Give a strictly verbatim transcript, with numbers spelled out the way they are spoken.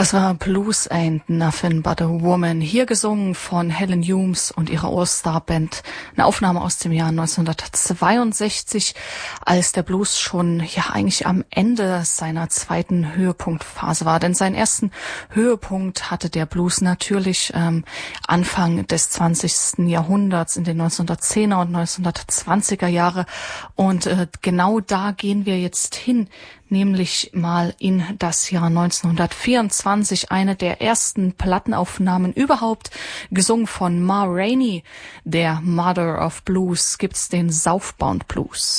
Das war Blues Ain't Nothing But a Woman, hier gesungen von Helen Humes und ihrer All-Star-Band. Eine Aufnahme aus dem Jahr neunzehnhundertzweiundsechzig, als der Blues schon ja eigentlich am Ende seiner zweiten Höhepunktphase war. Denn seinen ersten Höhepunkt hatte der Blues natürlich ähm, Anfang des zwanzigsten Jahrhunderts, in den neunzehnhundertzehner und neunzehnhundertzwanziger Jahre. Und äh, genau da gehen wir jetzt hin, nämlich mal in das Jahr neunzehnhundertvierundzwanzig, eine der ersten Plattenaufnahmen überhaupt, gesungen von Ma Rainey, der Mother of Blues, gibt's den Southbound Blues.